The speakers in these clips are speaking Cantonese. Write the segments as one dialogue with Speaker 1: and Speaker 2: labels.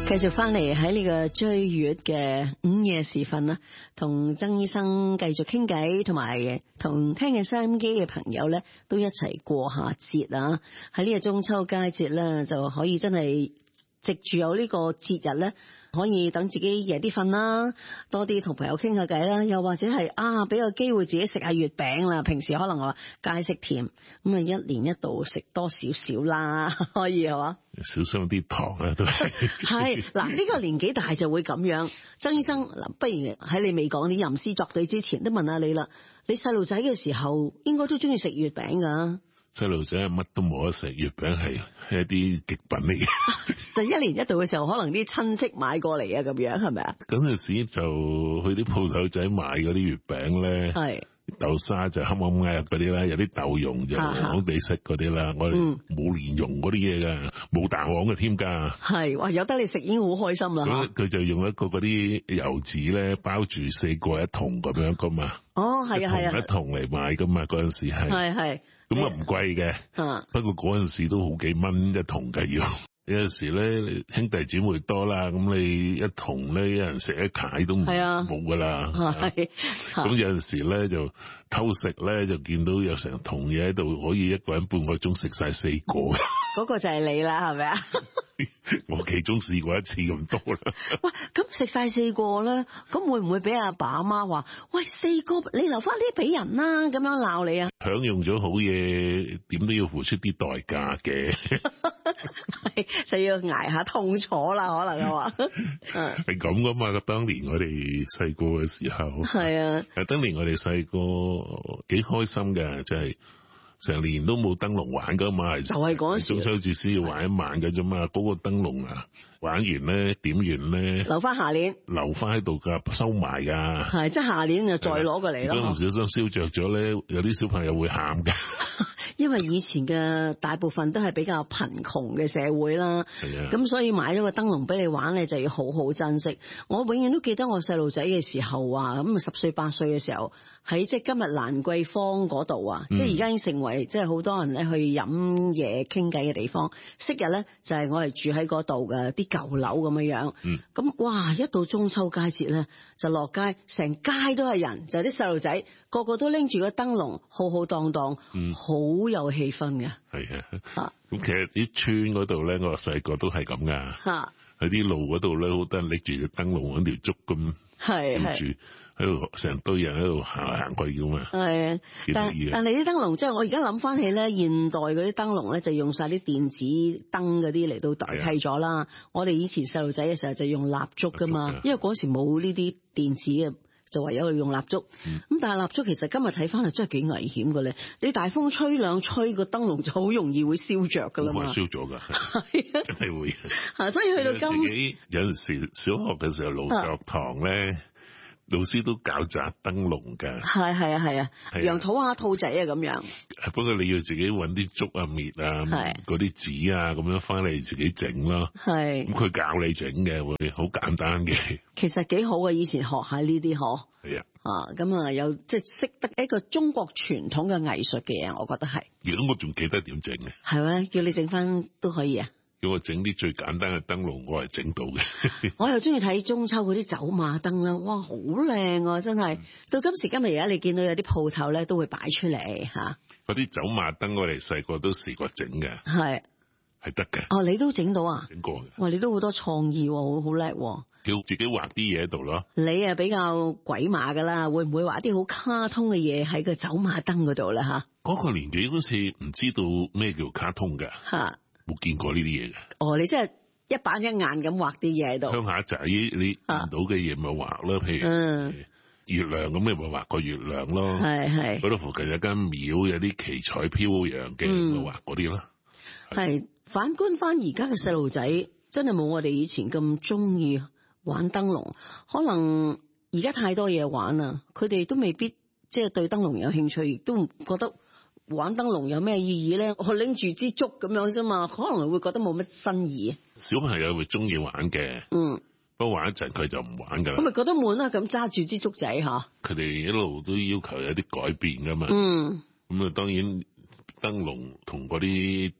Speaker 1: 繼續翻嚟喺呢個追月嘅午夜時分啦，同曾醫生繼續傾偈，同埋同聽緊收音機嘅朋友咧，都一齊過下節啊！喺呢個中秋佳節咧，就可以真係藉住有呢個節日咧，可以等自己夜啲瞓啦，多啲同朋友傾下偈啦，又或者係俾個機會自己食下月餅啦。平時可能話戒食甜，咁一年一度食多少少啦，可以係嘛？
Speaker 2: 少少啲糖啊，都係。
Speaker 1: 係嗱，呢個年紀大就會咁樣。曾醫生嗱，不如喺你未講啲吟詩作對之前，都問下你啦。你細路仔嘅時候，應該都中意食月餅噶。
Speaker 2: 細路仔乜都冇得食，月餅係一啲極品嚟嘅。
Speaker 1: 就一年一度嘅時候，可能啲親戚買過嚟啊，咁樣係咪啊？
Speaker 2: 嗰陣時就去啲鋪頭仔買嗰啲月餅咧，係豆沙就黑掹掹嗰啲啦，有啲豆蓉就黃黃地色嗰啲啦。我哋冇蓮蓉嗰啲嘢噶，冇蛋黃嘅添㗎。係哇，有得你食已經好開心啦。咁佢就用一個嗰啲油紙咧包住4個一筒咁樣噶嘛。哦，係啊係啊，一筒嚟買噶嘛，嗰陣時係。係。咁啊唔貴嘅，不過嗰陣時都好幾蚊一筒㗎要。有陣時咧兄弟姊妹多啦，咁你一筒咧一人食一塊都冇噶啦。咁有陣時咧就偷食咧，就見到有成筒嘢喺度，可以一個人半個鐘食晒4個。嗰個就係你啦，係咪啊？我其中試過一次咁多啦。喂，咁食晒4個咧，咁會唔會俾阿爸阿媽話：喂，4個你留翻啲俾人啦，咁樣鬧你啊？享用咗好嘢，點都要付出啲代價嘅。就要捱下痛楚啦，可能係嘛？係咁噶嘛？當年我哋細個嘅時候，係啊，當年我哋細個幾開心嘅，就係成年都冇燈籠玩噶嘛，就係嗰時中秋節先要玩一晚嘅啫嘛。嗰個燈籠啊，玩完咧，點完咧，留翻下年，留翻喺度噶，收埋噶。係，即係下年就再攞過嚟咯。如果唔小心燒着咗咧，有啲小朋友會喊噶。因為以前嘅大部分都係比較貧窮嘅社會啦，咁所以買咗個燈籠俾你玩咧，就要好好珍惜。我永遠都記得我細路仔嘅時候啊，咁10歲8歲嘅時候，喺即係今日蘭桂坊嗰度啊，即係而家已經成為即係好多人咧去飲嘢傾偈嘅地方。昔日咧就係我哋住喺嗰度嘅啲舊樓咁樣樣，咁哇一到中秋佳節咧就落街，成街都係人，就係啲細路仔個個都拎住個燈籠，浩浩蕩蕩，好有氣氛嘅。係啊，咁其實啲村嗰度咧，我細個都係咁噶。喺啲路嗰度咧，好多人拎住個燈籠揾條竹咁，吊住喺度，成堆人喺度行嚟行去咁嘛。係啊，但係啲燈籠即係我而家諗翻起咧，現代嗰啲燈籠咧就用晒啲電子燈嗰啲嚟到代替咗啦。我哋以前細路仔嘅時候就用蠟燭噶嘛，因為嗰時冇呢啲電子嘅。就唯有去用蠟燭，咁但係蠟燭其實今日睇翻係真係幾危險嘅咧。你大風吹兩吹個燈籠就好容易會燒着噶啦嘛，燒咗噶，係啊，真係會。嚇，所以去到今時有陣時小學嘅時候勞作堂咧，老師都教紮燈籠㗎。係啊，羊肚啊、兔仔啊咁樣。不過你要自己揾啲竹啊、篾啊、嗰啲紙啊咁樣翻嚟自己整咯。係。咁佢教你整嘅會好簡單嘅。其實幾好嘅，以前學下呢啲嗬。係啊。咁啊有即係識得一個中國傳統嘅藝術嘅嘢，我覺得係。如果我仲記得點整嘅。係咩？叫你整翻都可以啊。叫我整啲最簡單嘅燈籠，我係整到嘅。我又中意睇中秋嗰啲走馬燈啦，哇，好靚啊，真係。到今時今日而家你見到有啲鋪頭咧都會擺出嚟嚇。嗰啲走馬燈我哋細個都試過整嘅。係得嘅。哦，你都整到啊？整過嘅。哇，你都好多創意喎，好叻喎。叫自己畫啲嘢喺度咯。你啊比較鬼馬噶啦，會唔會畫啲好卡通嘅嘢喺個走馬燈嗰度咧嚇？嗰個年紀好似唔知道咩叫卡通㗎。嚇。冇見過呢啲嘢嘅。哦，你真係一板一眼咁畫啲嘢喺度。鄉下仔你見到嘅嘢咪畫咯，譬如月亮咁，你咪畫個月亮咯。係。嗰度附近有間廟，有啲奇彩飄揚嘅，咪畫嗰啲咯。係。反觀翻而家嘅細路仔，真係冇我哋以前咁中意玩燈籠。可能而家太多嘢玩啦，佢哋都未必即係對燈籠有興趣，亦都唔覺得玩燈籠有咩意義咧？我拎住支竹咁樣啫嘛，可能會覺得冇乜新意。小朋友會中意玩嘅，不過玩一陣佢就唔玩噶啦。咁咪覺得悶啦，咁揸住支竹仔吓。佢哋一路都要求有啲改變噶嘛。咁啊，當然燈籠同嗰啲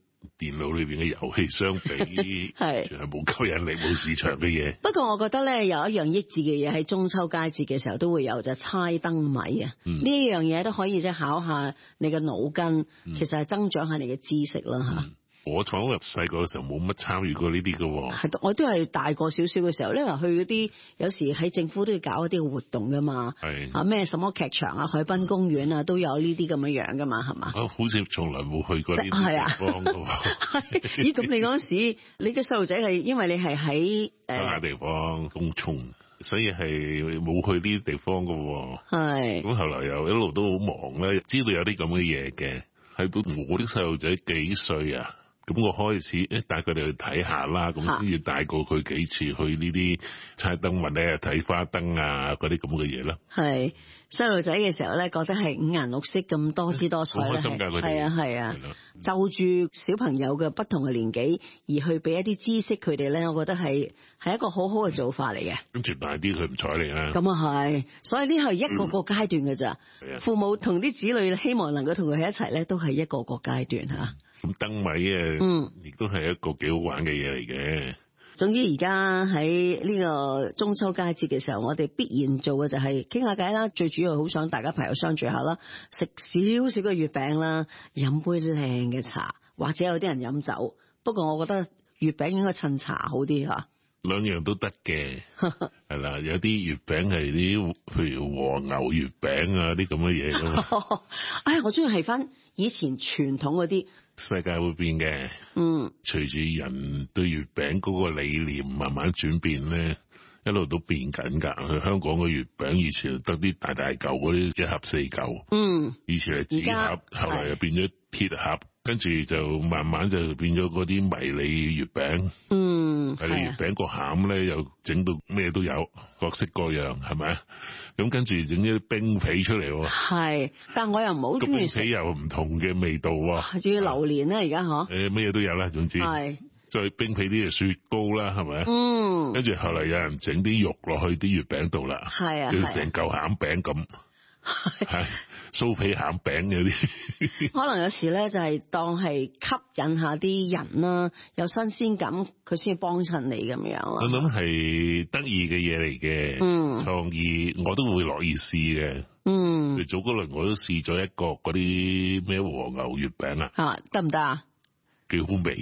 Speaker 2: 電腦裏邊嘅遊戲相比，係全係冇吸引力、冇市場嘅嘢。
Speaker 1: 不過我覺得咧，有一樣益智嘅嘢喺中秋佳節嘅時候都會有，就係猜燈謎啊！呢一樣嘢都可以即係考下你嘅腦筋，其實係增長下你嘅知識啦嚇。
Speaker 2: 我講話細個嘅時候冇乜參與過呢啲嘅喎，
Speaker 1: 係我都係大個少少嘅時候咧，去嗰啲有時喺政府都要搞一啲活動噶嘛，係啊咩什麼劇場啊、海濱公園啊都有呢啲咁樣樣噶嘛，係嘛？
Speaker 2: 好似從來冇去過呢啲地方嘅喎。
Speaker 1: 咦？咁你嗰時你嘅細路仔係因為你係喺
Speaker 2: 鄉下地方東涌，所以係冇去呢啲地方嘅喎。係咁後來又一路都好忙咧，知道有啲咁嘅嘢嘅，係到我啲細路仔幾歲啊？咁我開始帶佢哋去睇下啦，咁先至帶過佢幾次去呢啲猜燈謎咧、睇花燈啊嗰啲咁嘅嘢啦。係細路仔嘅時候咧，覺得係五顏六色咁多姿多彩咧，好開心㗎佢哋。係啊，就住小朋友嘅不同嘅年紀而去俾一啲知識佢哋咧，我覺得係一個好好嘅做法嚟嘅。跟住大啲佢唔睬你啦。咁啊係，所以呢係一個個階段㗎咋。父母同啲子女希望能夠同佢喺一齊咧，都係一個個階段嚇。咁燈謎亦都係一個幾好玩嘅嘢嚟嘅。總之而家喺呢個中秋佳節嘅時候，我哋必然做嘅就係傾下偈啦。最主要好想大家朋友相聚下啦，食少少嘅月餅啦，飲杯靚嘅茶，或者有啲人飲酒。不過我覺得月餅應該襯茶好啲嚇。兩樣都得嘅，係啦，有啲月餅係啲譬如和牛月餅啊啲咁嘅嘢㗎嘛。哎，我中意係翻以前傳統嗰啲。世界會變嘅，隨住人對月餅嗰個理念慢慢轉變咧，一路都變緊㗎。去香港嘅月餅以前得啲大大嚿嗰啲一盒四嚿，以前係紙盒，後來又變咗鐵盒，跟住就慢慢就變咗嗰啲迷你月餅。迷你月餅個餡咧又整到咩都有，各式各樣係咪？咁跟住整啲冰皮出嚟喎。係，但我又唔好中意食。冰皮又唔同嘅味道喎。仲要榴蓮咧，而家嗬。乜嘢都有啦，總之。係。再冰皮啲嘅雪糕啦，係咪？跟住後嚟有人整啲肉落去啲月餅度啦。係啊。要成嚿餡餅咁。係。酥皮餡餅嗰啲。可能有時咧就係當係吸引下啲人啦，有新鮮感，佢先幫襯你咁樣。我諗係得意嘅嘢嚟嘅，創意我都會樂意試嘅。早嗰輪我都試咗一個嗰啲咩和牛月餅啊。得唔得啊？幾好味。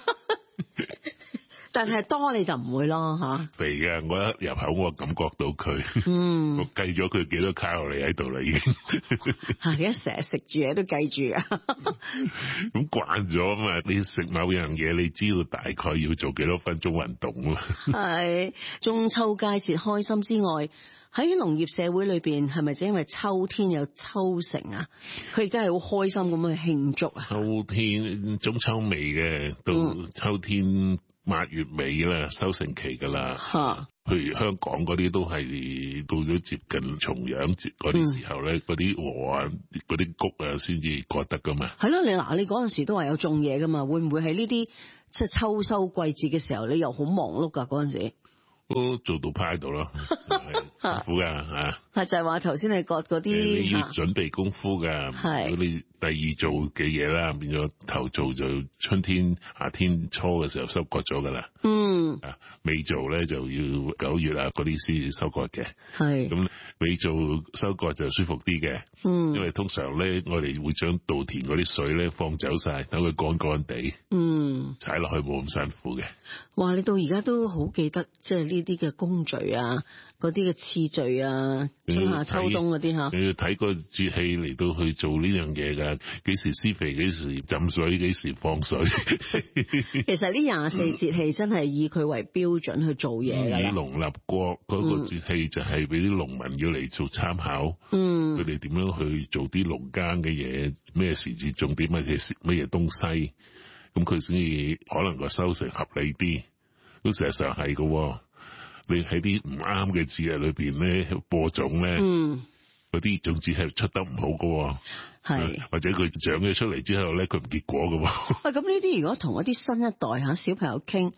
Speaker 2: 但係多你就唔會咯嚇。肥嘅，我一入口我感覺到佢，我計咗佢幾多卡路里喺度啦已經。係一成日食住嘢都計住啊。咁慣咗啊嘛，你食某樣嘢，你知道大概要做幾多分鐘運動咯。係中秋佳節開心之外，喺農業社會裏邊係咪就因為秋天有秋成啊？佢而家係好開心咁去慶祝啊！秋天中秋尾嘅，到秋天8月尾啦，收成期噶啦。譬如香港嗰啲都係到咗接近重陽節嗰啲時候咧，嗰啲禾啊、嗰啲穀啊先至割得噶嘛。係咯，你嗰陣時都話有種嘢噶嘛？會唔會係呢啲即係秋收季節嘅時候，你又好忙碌噶嗰陣時？都做到派到咯，辛苦噶嚇。係就係話頭先你割嗰啲，你要準備功夫噶。如果你第二做嘅嘢啦，變咗頭做就春天、夏天初嘅時候收割咗噶啦。未做咧就要9月啊嗰啲先至收割嘅。係咁未做收割就舒服啲嘅。因為通常咧我哋會將稻田嗰啲水咧放走晒，等佢乾乾地。踩落去冇咁辛苦嘅。哇！你到而家都好記得，即係呢啲嘅工序啊，嗰啲嘅次序啊，春夏秋冬嗰啲嚇。你要睇個節氣嚟到去做呢樣嘢㗎，幾時施肥，幾時浸水，幾時放水。其實呢24節氣真係以佢為標準去做嘢㗎。以農立國嗰個節氣就係俾啲農民要嚟做參考。佢哋點樣去做啲農耕嘅嘢，咩時節種啲乜嘢東西。咁佢先至可能個收成合理啲，都事實上係嘅。你喺啲唔啱嘅節日裏邊咧播種咧，嗰啲種子係出得唔好嘅，係或者佢長咗出嚟之後咧，佢唔結果嘅。喂，咁呢啲如果同一啲新一代小朋友傾，佢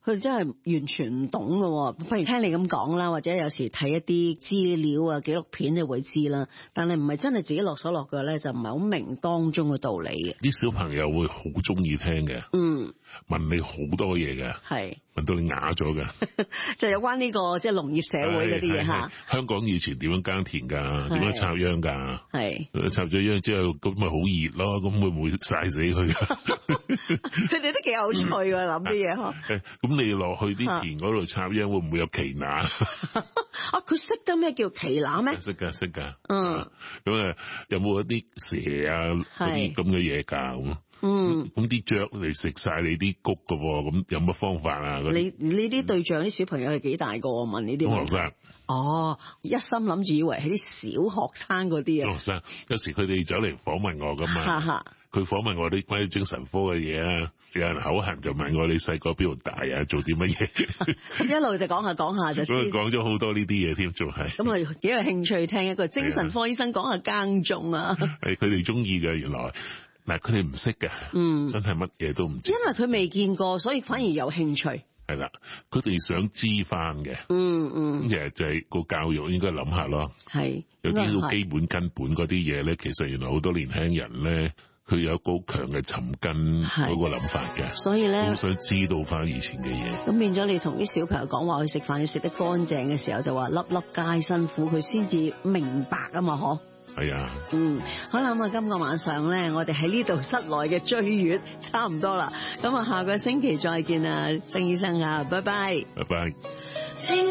Speaker 1: 佢哋真係完全唔懂㗎。不如聽你咁講啦，或者有時睇一啲資料啊、紀錄片你會知啦。但係唔係真係自己落手落腳咧，就唔係好明當中嘅道理嘅。
Speaker 2: 啲小朋友會好中意聽嘅，問你好多嘢嘅，係問到你啞咗嘅，
Speaker 1: 就有關呢個即係農業社會嗰啲嘢嚇。
Speaker 2: 香港以前點樣耕田㗎？點樣插秧㗎？係插咗秧之後，咁咪好熱咯，咁會唔會曬死佢㗎？
Speaker 1: 佢哋都幾有趣㗎，諗啲嘢呵。
Speaker 2: 咁你落去啲田嗰度插秧，會唔會有奇乸？
Speaker 1: 啊，佢識得咩叫奇乸咩？
Speaker 2: 識㗎。咁有冇一啲蛇啊嗰啲咁嘅嘢㗎？咁啲雀嚟食晒你啲谷㗎喎，咁有乜方法啊？你
Speaker 1: 呢啲對象啲小朋友係幾大個？我問呢啲
Speaker 2: 中學生。
Speaker 1: 哦，一心諗住以為係啲小學生嗰啲啊。
Speaker 2: 中學生有時佢哋走嚟訪問我㗎嘛。佢訪問我啲關於精神科嘅嘢啊，有人口痕就問我你細個邊度大啊，做啲乜嘢？咁
Speaker 1: 一路就講下就知。
Speaker 2: 講咗好多呢啲嘢添，仲係。咁
Speaker 1: 啊幾有興趣聽一個精神科醫生講下耕種啊。係
Speaker 2: 佢哋中意嘅，原來。嗱，佢哋唔識嘅，真係乜嘢都唔知。
Speaker 1: 因為佢未見過，所以反而有興趣。
Speaker 2: 係啦，佢哋想知翻嘅。咁其實就係個教育應該諗下咯。係。有啲好基本根本嗰啲嘢咧，其實原來好多年輕人咧，佢有一個好強嘅尋根嗰個諗法嘅。所以咧，好想知道翻以前嘅嘢。咁變咗你同啲小朋友講話去食飯要食得乾淨嘅時候，就話粒粒皆辛苦，佢先至明白啊嘛，嗬。係啊，好啦，咁啊，今個晚上咧，我哋喺呢度室內嘅追月差唔多啦，咁啊，下個星期再見啊，曾醫生啊，拜拜，拜拜。